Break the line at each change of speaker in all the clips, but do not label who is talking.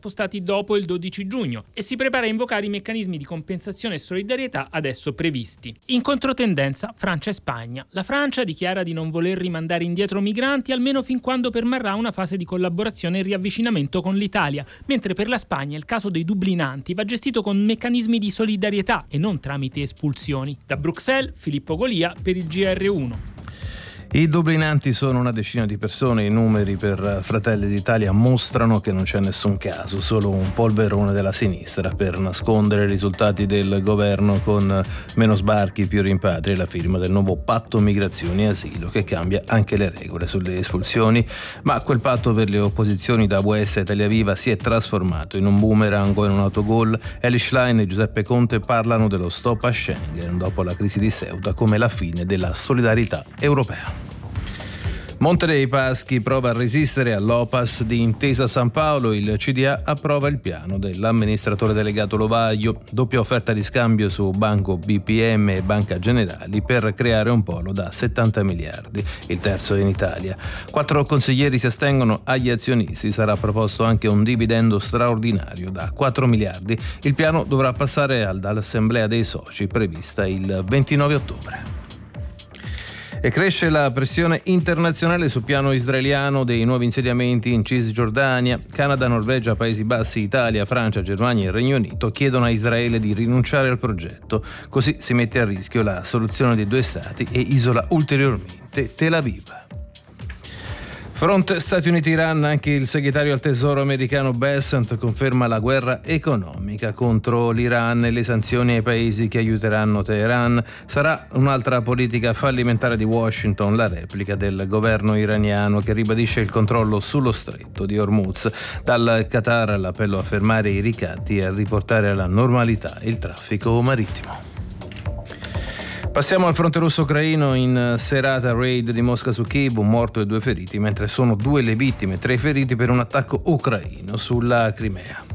spostati dopo il 12 giugno e si prepara a invocare i meccanismi di compensazione e solidarietà adesso previsti. In controtendenza, Francia e Spagna. La Francia dichiara di non voler rimandare indietro migranti almeno fin quando permarrà una fase di collaborazione e riavvicinamento con l'Italia, mentre per la Spagna il caso dei dublinanti va gestito con meccanismi di solidarietà e non tramite espulsioni. Da Bruxelles, Filippo Golia per il GR1.
I dublinanti sono una decina di persone, i numeri per Fratelli d'Italia mostrano che non c'è nessun caso, solo un polverone della sinistra per nascondere i risultati del governo con meno sbarchi, più rimpatri e la firma del nuovo patto migrazioni e asilo che cambia anche le regole sulle espulsioni, ma quel patto per le opposizioni da US e Italia Viva si è trasformato in un boomerang o in un autogol. Eli Schlein e Giuseppe Conte parlano dello stop a Schengen dopo la crisi di Ceuta come la fine della solidarietà europea. Monte dei Paschi prova a resistere all'OPAS di Intesa San Paolo. Il CDA approva il piano dell'amministratore delegato Lovaglio, doppia offerta di scambio su Banco BPM e Banca Generali per creare un polo da 70 miliardi, il terzo in Italia. 4 consiglieri si astengono, agli azionisti sarà proposto anche un dividendo straordinario da 4 miliardi. Il piano dovrà passare dall'assemblea dei soci prevista il 29 ottobre. E cresce la pressione internazionale sul piano israeliano dei nuovi insediamenti in Cisgiordania. Canada, Norvegia, Paesi Bassi, Italia, Francia, Germania e Regno Unito chiedono a Israele di rinunciare al progetto. Così si mette a rischio la soluzione dei 2 stati e isola ulteriormente Tel Aviv. Fronte Stati Uniti-Iran, anche il segretario al tesoro americano Bessent conferma la guerra economica contro l'Iran e le sanzioni ai paesi che aiuteranno Teheran. Sarà un'altra politica fallimentare di Washington, la replica del governo iraniano che ribadisce il controllo sullo stretto di Hormuz. Dal Qatar l'appello a fermare i ricatti e a riportare alla normalità il traffico marittimo. Passiamo al fronte russo-ucraino. In serata raid di Mosca su Kiev, un morto e 2 feriti, mentre sono 2 le vittime, 3 feriti per un attacco ucraino sulla Crimea.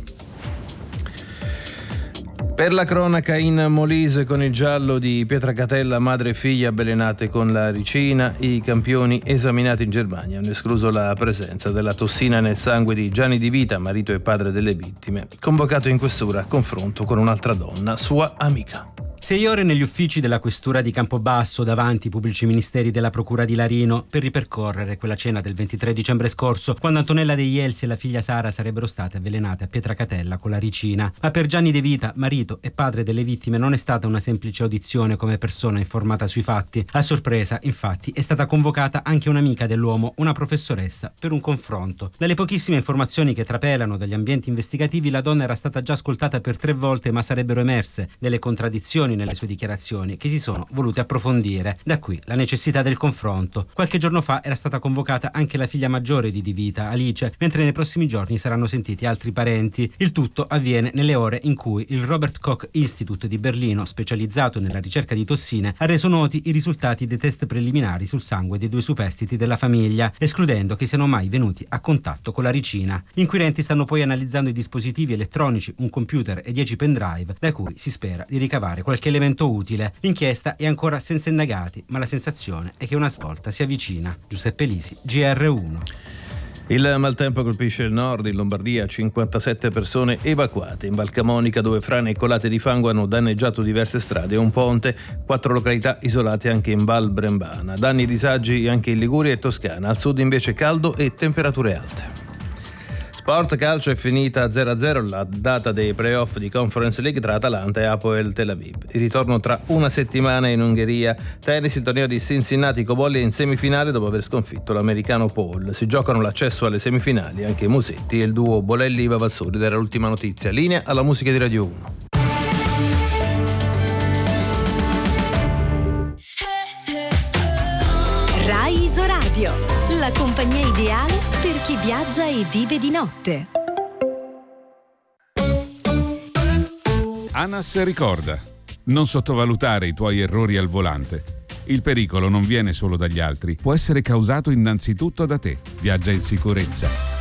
Per la cronaca in Molise con il giallo di Pietracatella, madre e figlia avvelenate con la ricina. I campioni esaminati in Germania hanno escluso la presenza della tossina nel sangue di Gianni Di Vita, marito e padre delle vittime, convocato in questura a confronto con un'altra donna, sua amica.
6 ore negli uffici della questura di Campobasso davanti ai pubblici ministeri della procura di Larino per ripercorrere quella cena del 23 dicembre scorso, quando Antonella De Ielsi e la figlia Sara sarebbero state avvelenate a Pietracatella con la ricina. Ma per Gianni De Vita, marito e padre delle vittime, non è stata una semplice audizione come persona informata sui fatti. A sorpresa, infatti, è stata convocata anche un'amica dell'uomo, una professoressa, per un confronto. Dalle pochissime informazioni che trapelano dagli ambienti investigativi, la donna era stata già ascoltata per 3 volte, ma sarebbero emerse delle contraddizioni nelle sue dichiarazioni che si sono volute approfondire. Da qui la necessità del confronto. Qualche giorno fa era stata convocata anche la figlia maggiore di Di Vita, Alice, mentre nei prossimi giorni saranno sentiti altri parenti. Il tutto avviene nelle ore in cui il Robert Koch Institute di Berlino, specializzato nella ricerca di tossine, ha reso noti i risultati dei test preliminari sul sangue dei 2 superstiti della famiglia, escludendo che siano mai venuti a contatto con la ricina. Gli inquirenti stanno poi analizzando i dispositivi elettronici, un computer e 10 pendrive, da cui si spera di ricavare qualche elemento utile. L'inchiesta è ancora senza indagati, ma la sensazione è che una svolta si avvicina. Giuseppe Lisi, GR1.
Il maltempo colpisce il nord, in Lombardia 57 persone evacuate, in Val Camonica dove frane e colate di fango hanno danneggiato diverse strade e un ponte, 4 località isolate anche in Val Brembana, danni e disagi anche in Liguria e Toscana, al sud invece caldo e temperature alte. Sport calcio, è finita 0-0 la data dei playoff di Conference League tra Atalanta e Hapoel Tel Aviv. Il ritorno tra una settimana in Ungheria. Tennis, il torneo di Cincinnati Cobolli è in semifinale dopo aver sconfitto l'americano Paul. Si giocano l'accesso alle semifinali anche Musetti e il duo Bolelli-Vavassori. Era l'ultima notizia. Linea alla musica di Radio 1.
Rai Isoradio, la compagnia ideale per chi viaggia e vive di notte.
ANAS ricorda: non sottovalutare i tuoi errori al volante. Il pericolo non viene solo dagli altri, può essere causato innanzitutto da te. Viaggia in sicurezza.